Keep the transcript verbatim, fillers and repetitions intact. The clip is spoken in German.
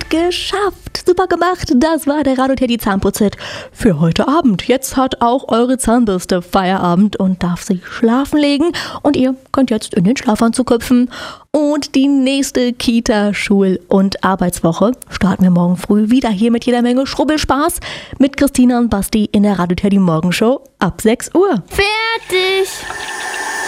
und geschafft. Super gemacht. Das war der Radio Teddy Zahnputz-Hit für heute Abend. Jetzt hat auch eure Zahnbürste Feierabend und darf sich schlafen legen. Und ihr könnt jetzt in den Schlafanzug hüpfen. Und die nächste Kita-, Schul- und Arbeitswoche starten wir morgen früh wieder hier mit jeder Menge Schrubbelspaß mit Christina und Basti in der Radio Teddy Morgenshow ab sechs Uhr. Fertig!